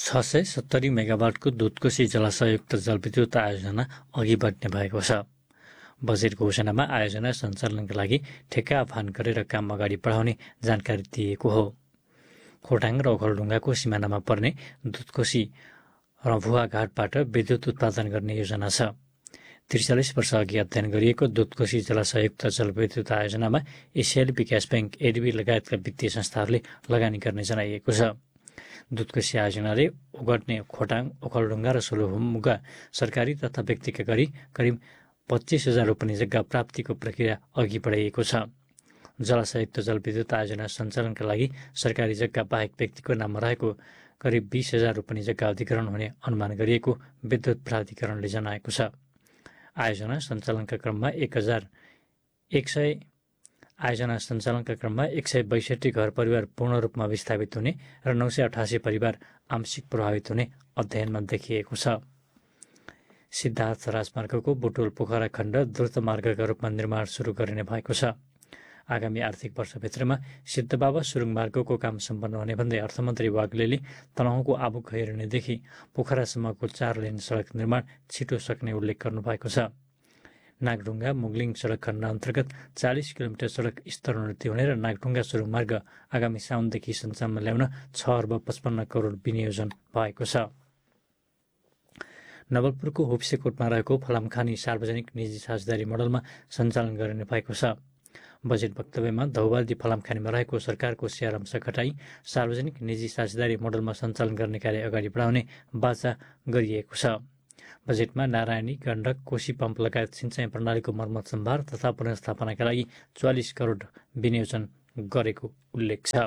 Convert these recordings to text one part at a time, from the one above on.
670 मेगावाटको दुधकोशी जलाशययुक्त जलविद्युत आयोजना अघि बढ्ने भएको छ। बजेट घोषणामा आयोजना सञ्चालनका लागि ठेक्का आह्वान गरेर काम अगाडि बढाउने जानकारी दिएको हो। खोटाङ र ओखलढुङ्गाको सिमानामा पर्ने दुधकोशी रभुवा घाटबाट विद्युत उत्पादन गर्ने योजना छ। 43 वर्ष अघि अध्ययन गरिएको दुधकोशी जलाशययुक्त जलविद्युत आयोजनामा एसियाली विकास ब्याङ्क एडिबी लगायतका वित्तीय संस्थाहरूले लगानी गर्ने जनाइएको छ। दुधकोशी आयोजनाले ओगट्ने खोटाङ, ओखलढुङ्गा र सोलुखुम्बुका सरकारी तथा व्यक्तिका गरी करिब 25,000 रोपनी जग्गा प्राप्तिको प्रक्रिया अघि बढाइएको छ। जलाशययुक्त जलविद्युत आयोजना सञ्चालनका लागि सरकारी जग्गा बाहेक व्यक्तिको नाममा रहेको करिब 20,000 रोपनी जग्गा अधिग्रहण हुने अनुमान गरिएको विद्युत प्राधिकरणले जनाएको छ। आयोजना सञ्चालनका क्रममा 162 घर परिवार पूर्ण रूपमा विस्थापित हुने र 988 परिवार आंशिक प्रभावित हुने अध्ययनमा देखिएको छ। सिद्धार्थ राजमार्गको बुटोल पोखरा खण्ड द्रुत मार्गका रूपमा निर्माण सुरु गरिने भएको छ। आगामी आर्थिक वर्षभित्रमा सिद्धबाबा सुरुङ मार्गको काम सम्पन्न हुने भन्दै अर्थमन्त्री वाग्लेले तनहुँको आबु खैरनीदेखि पोखरासम्मको 4 लेन सडक निर्माण छिटो सक्ने उल्लेख गर्नुभएको छ। नागढुङ्गा मुगलिङ सडक खण्ड अन्तर्गत 40 किलोमिटर सडक स्तरोन्नति हुने र नागढुङ्गा सुरुङ मार्ग आगामी साउनदेखि सञ्चालनमा ल्याउन 6 अर्ब 55 करोड विनियोजन भएको छ। नवलपुरको होप्सेकोटमा रहेको फलामखानी सार्वजनिक निजी साझेदारी मोडलमा सञ्चालन गरिने भएको छ। बजेट वक्तव्यमा धौबाल्दी फलामखानीमा रहेको सरकारको सेयर अंश घटाई सार्वजनिक निजी साझेदारी मोडलमा सञ्चालन गर्ने कार्य अगाडि बढाउने बाचा गरिएको छ। बजेटमा नारायणी, गण्डक, कोशी पम्प लगायत सिँचाइ प्रणालीको मर्मत सम्भार तथा पुनर्स्थापनाका लागि 44 करोड विनियोजन गरेको उल्लेख छ।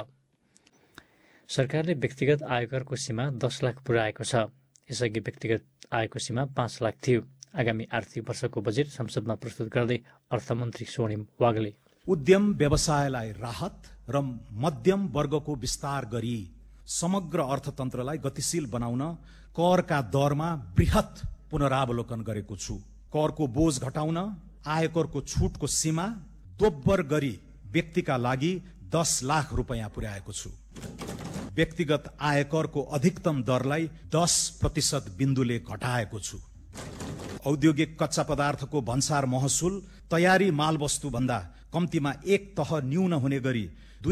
सरकारले व्यक्तिगत आयकरको सीमा 10 लाख पुर्याएको छ। यसअघि व्यक्तिगत आयको सीमा 5 लाख थियो। आगामी आर्थिक वर्षको बजेट संसदमा प्रस्तुत गर्दै अर्थमन्त्री स्वर्णिम वाग्ले उद्यम व्यवसायलाई राहत र मध्यम वर्गको विस्तार गरी समग्र अर्थतन्त्रलाई गतिशील बनाउन करका दरमा बृहत पुनरावलोकन गरेको छु। करको बोझ घटाउन आयकरको छुटको सीमा दोब्बर गरी व्यक्तिका लागि 10 लाख रुपैयाँ पुर्याएको छु। व्यक्तिगत आयकरको अधिकतम दरलाई 10% बिन्दुले घटाएको छु। औद्योगिक कच्चा पदार्थको भन्सार महसुल तयारी मालवस्तु भन्दा कम्तीमा 1 तह न्यून हुने गरी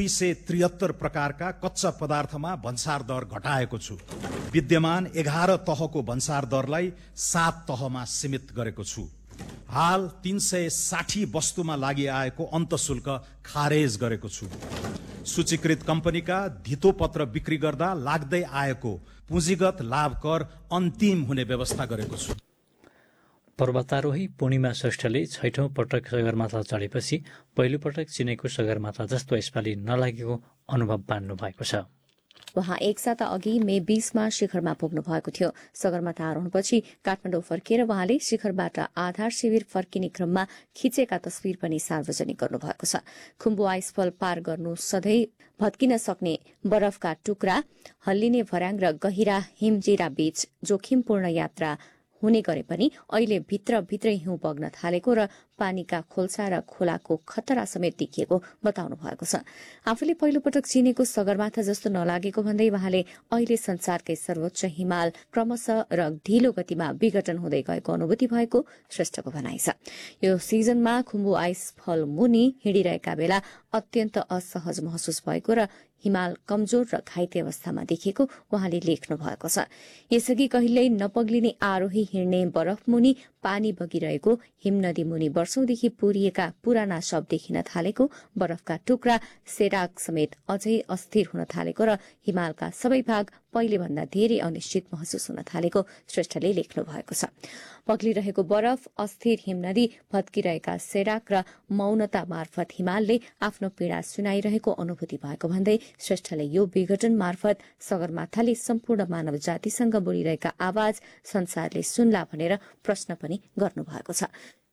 273 प्रकारका कच्चा पदार्थमा भन्सार दर घटाएको छु। विद्यमान 11 तहको भन्सार दरलाई 7 तहमा सीमित गरेको छु। हाल 360 वस्तुमा लागि आएको अन्तशुल्क खारेज गरेको छु। सूचीकृत कम्पनीका धितोपत्र बिक्री गर्दा लाग्दै आएको पुँजीगत लाभ कर अन्तिम हुने व्यवस्था गरेको छु। पर्वतारोही पूर्णिमा श्रेष्ठले 6औं पटक सगरमाथा चढेपछि पहिलोपटक चिनेको सगरमाथा जस्तो यसपालि नलागेको अनुभव बाँड्नु भएको छ। उहाँ एक साता अघि मे 20मा शिखरमा पुग्नु भएको थियो। सगरमाथा आरोहणपछि काठमाडौँ फर्किएर उहाँले शिखरबाट आधार शिविर फर्किने क्रममा खिचेका तस्विर पनि सार्वजनिक गर्नुभएको छ। खुम्बु आइसफल पार गर्नु सधैँ भत्किन सक्ने बरफका टुक्रा, हल्लिने भर्याङ र गहिरा हिमजिरा बीच जोखिमपूर्ण यात्रा हुने गरे पनि अहिले भित्रै हिउँ बग्न थालेको र पानीका खोल्सा र खोलाको खतरा समेत देखिएको बताउनु भएको छ। आफूले पहिलोपटक चिनेको सगरमाथा जस्तो नलागेको भन्दै उहाँले अहिले संसारकै सर्वोच्च हिमाल क्रमशः र ढिलो गतिमा विघटन हुँदै गएको अनुभूति भएको श्रेष्ठको भनाइ छ। यो सिजनमा खुम्बु आइसफल मुनि हिँडिरहेका बेला अत्यन्त असहज महसुस भएको र हिमाल कमजोर र घाइते अवस्थामा देखिएको उहाँले लेख्नु भएको छ। यसअघि कहिल्यै नपग्लिने आरोही हिँड्ने बरफ मुनि पानी बगिरहेको हिमनदी मुनि वर्षौंदेखि पुरिएका पुराना शव देखिन थालेको, बरफका टुक्रा सेराक समेत अझै अस्थिर हुन थालेको र हिमालका सबै भाग पहिलेभन्दा धेरै अनिश्चित महसुस हुन थालेको श्रेष्ठले लेख्नु भएको छ। पग्लिरहेको बरफ, अस्थिर हिमनदी, भत्किरहेका सेराक र मौनता मार्फत हिमालले आफ्नो पीड़ा सुनाइरहेको अनुभूति भएको भन्दै श्रेष्ठले यो विघटन मार्फत सगरमाथाले सम्पूर्ण मानव जातिसँग बोलिरहेका आवाज संसारले सुन्ला भनेर प्रश्न पनि गर्नु भएको छ।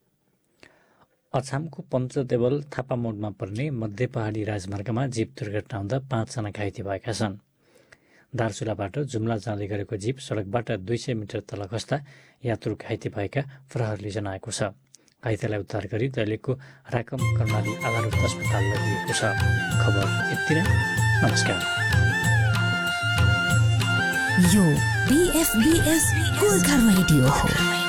अछामको पञ्चदेवल थापामोडमा पर्ने मध्य पहाडी राजमार्गमा जीप दुर्घटना हुँदा 5 जना घाइते भएका छन्। दार्चुलाबाट जुम्ला जाँदै गरेको जीप सड़कबाट 200 मिटर तल खस्दा यात्रु घाइते भएका प्रहरीले जनाएको छ। घाइतेलाई उद्धार गरी दैलेखको राकम कर्णाली आधारभूत अस्पताल लगिएको छ। खबर यति नै। नमस्कार। यो BFBS गोर्खा रेडियो हो।